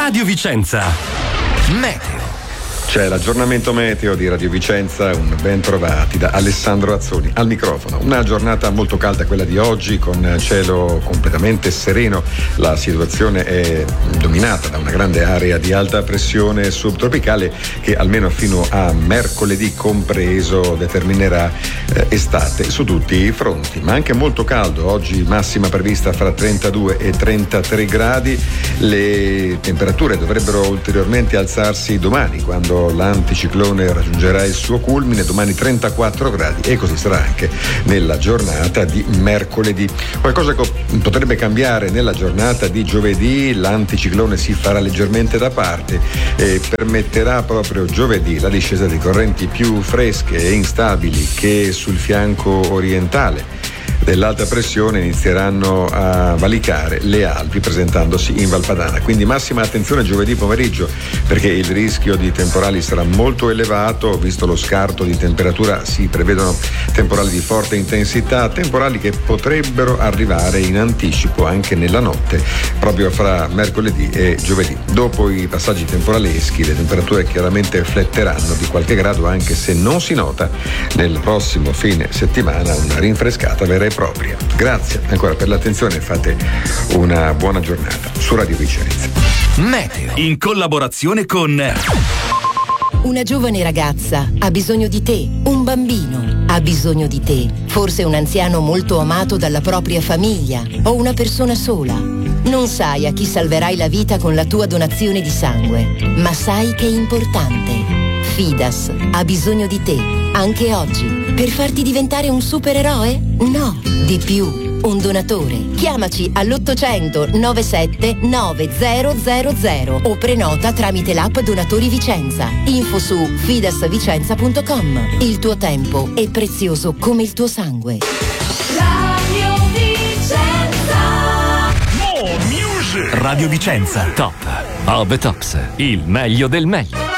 Radio Vicenza. Meteo. C'è l'aggiornamento meteo di Radio Vicenza, un ben trovati da Alessandro Azzoni al microfono. Una giornata molto calda quella di oggi, con cielo completamente sereno. La situazione è dominata da una grande area di alta pressione subtropicale che almeno fino a mercoledì compreso determinerà estate su tutti i fronti. Ma anche molto caldo, oggi massima prevista fra 32 e 33 gradi. Le temperature dovrebbero ulteriormente alzarsi domani, quando l'anticiclone raggiungerà il suo culmine, domani 34 gradi, e così sarà anche nella giornata di mercoledì. Qualcosa potrebbe cambiare nella giornata di giovedì. L'anticiclone si farà leggermente da parte e permetterà proprio giovedì la discesa di correnti più fresche e instabili che sul fianco orientale dell'alta pressione inizieranno a valicare le Alpi, presentandosi in Valpadana. Quindi massima attenzione giovedì pomeriggio, perché il rischio di temporali sarà molto elevato. Visto lo scarto di temperatura, si prevedono temporali di forte intensità, temporali che potrebbero arrivare in anticipo anche nella notte, proprio fra mercoledì e giovedì. Dopo i passaggi temporaleschi, le temperature chiaramente fletteranno di qualche grado, anche se non si nota nel prossimo fine settimana una rinfrescata vera e propria. Grazie ancora per l'attenzione, fate una buona giornata su Radio Vicenza. Meteo, in collaborazione con... Una giovane ragazza ha bisogno di te, un bambino ha bisogno di te, forse un anziano molto amato dalla propria famiglia o una persona sola. Non sai a chi salverai la vita con la tua donazione di sangue, ma sai che è importante. Fidas ha bisogno di te, anche oggi. Per farti diventare un supereroe? No, di più. Un donatore. Chiamaci all'800 97 9000 o prenota tramite l'app Donatori Vicenza. Info su fidasvicenza.com. Il tuo tempo è prezioso come il tuo sangue. Radio Vicenza. More music. Radio Vicenza. Top of the tops. Il meglio del meglio.